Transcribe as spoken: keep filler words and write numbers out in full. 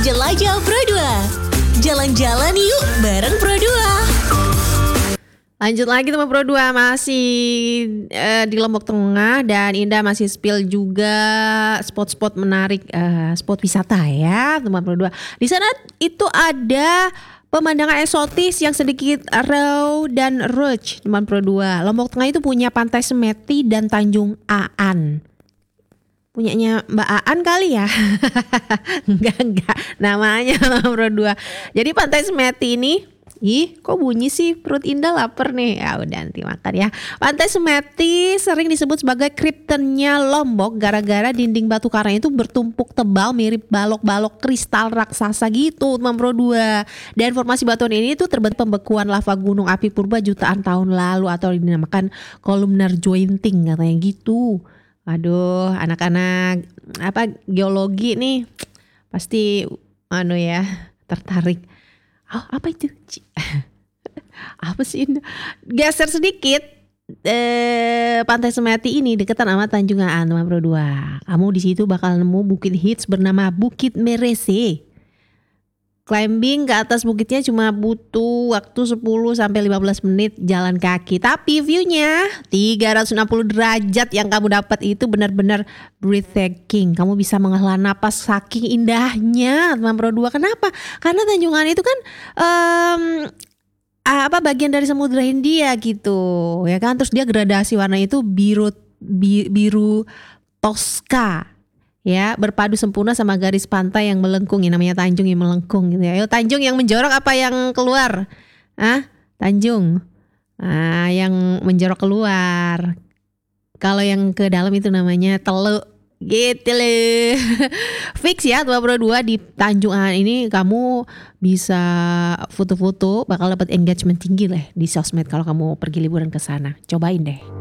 Jelajah Pro dua. Jalan-jalan yuk bareng Pro dua. Lanjut lagi teman Pro dua, masih uh, di Lombok Tengah dan Indah masih spill juga spot-spot menarik, uh, spot wisata ya teman Pro dua. Di sana itu ada pemandangan eksotis yang sedikit raw dan rugged teman Pro dua. Lombok Tengah itu punya Pantai Semeti dan Tanjung Aan. Punyanya Mbak Aan kali ya? enggak enggak, namanya teman Pro dua. Jadi Pantai Semeti ini, ih, kok bunyi sih? Perut Indah lapar nih. Ya udah nanti makan ya. Pantai Semeti sering disebut sebagai kriptonnya Lombok gara-gara dinding batu karang itu bertumpuk tebal mirip balok-balok kristal raksasa gitu, teman Pro dua. Dan formasi batuan ini tuh terbentuk pembekuan lava gunung api purba jutaan tahun lalu atau dinamakan columnar jointing katanya gitu. Aduh, anak-anak apa geologi nih pasti anu ya tertarik. Oh, apa itu? Apa sih? Geser sedikit. Eh, Pantai Semeti ini deketan sama Tanjung Aan teman Pro dua. Kamu di situ bakal nemu bukit hits bernama Bukit Merese. Climbing ke atas bukitnya cuma butuh waktu sepuluh sampai lima belas menit jalan kaki. Tapi view-nya tiga ratus enam puluh derajat yang kamu dapat itu benar-benar breathtaking. Kamu bisa menghela napas saking indahnya teman Pro dua. Kenapa? Karena Tanjung Aan itu kan um, apa bagian dari Samudra Hindia gitu, ya kan? Terus dia gradasi warna itu biru bi, biru Tosca. Ya, berpadu sempurna sama garis pantai yang melengkung, ya namanya Tanjung yang melengkung gitu ya. Ayo Tanjung yang menjorok apa yang keluar? Ah, Tanjung. Ah, yang menjorok keluar. Kalau yang ke dalam itu namanya Teluk. Gitu loh. Fix ya teman Pro dua, di Tanjung Aan ini kamu bisa foto-foto, bakal dapat engagement tinggi lah di sosmed kalau kamu pergi liburan ke sana. Cobain deh.